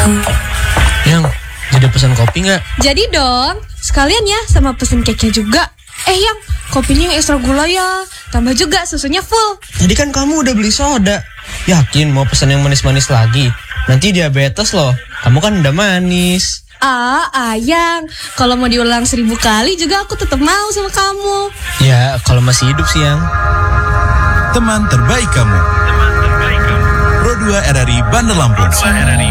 Yang, jadi pesan kopi nggak? Jadi dong, sekalian ya sama pesen cake-nya juga. Yang, kopinya yang ekstra gula ya. Tambah juga susunya full. Tadi kan kamu udah beli soda. Yakin mau pesan yang manis-manis lagi? Nanti diabetes loh. Kamu kan udah manis. Ayang, kalau mau diulang 1000 kali juga aku tetap mau sama kamu. Ya, kalau masih hidup sih, Yang. Teman terbaik kamu. Pro 2 RRI Bandar Lampung.